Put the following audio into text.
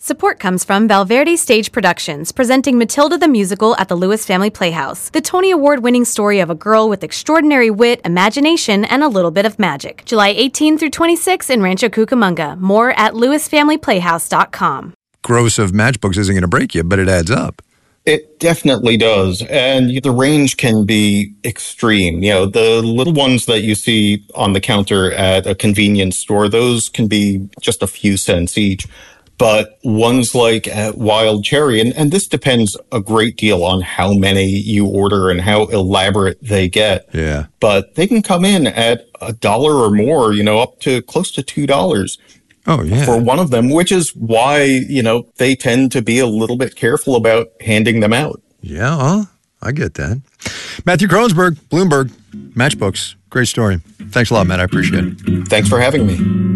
Support comes from Valverde Stage Productions, presenting Matilda the Musical at the Lewis Family Playhouse. The Tony Award-winning story of a girl with extraordinary wit, imagination, and a little bit of magic. July 18 through 26 in Rancho Cucamonga. More at lewisfamilyplayhouse.com. Gross of matchbooks isn't going to break you, but it adds up. It definitely does. And the range can be extreme. The little ones that you see on the counter at a convenience store, those can be just a few cents each. But ones like at Wild Cherry, and this depends a great deal on how many you order and how elaborate they get. Yeah. But they can come in at $1 or more, up to close to $2. Oh, yeah. For one of them, which is why, they tend to be a little bit careful about handing them out. Yeah, well, I get that. Matthew Kronsberg, Bloomberg, Matchbooks. Great story. Thanks a lot, Matt. I appreciate it. Thanks for having me.